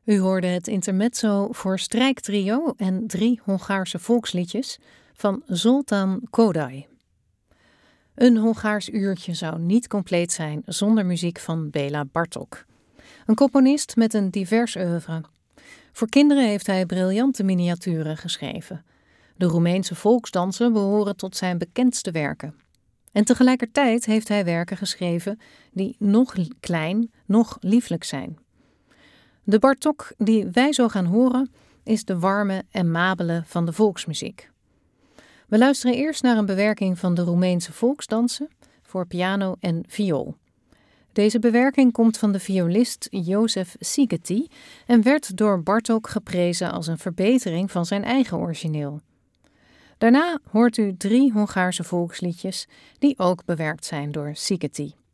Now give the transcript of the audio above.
U hoorde het intermezzo voor strijktrio en 3 Hongaarse volksliedjes van Zoltán Kodály. Een Hongaars uurtje zou niet compleet zijn zonder muziek van Béla Bartók. Een componist met een divers oeuvre. Voor kinderen heeft hij briljante miniaturen geschreven. De Roemeense volksdansen behoren tot zijn bekendste werken. En tegelijkertijd heeft hij werken geschreven die nog klein, nog lieflijk zijn. De Bartók die wij zo gaan horen is de warme en mabele van de volksmuziek. We luisteren eerst naar een bewerking van de Roemeense volksdansen voor piano en viool. Deze bewerking komt van de violist József Szigeti en werd door Bartók geprezen als een verbetering van zijn eigen origineel. Daarna hoort u 3 Hongaarse volksliedjes die ook bewerkt zijn door Szigeti.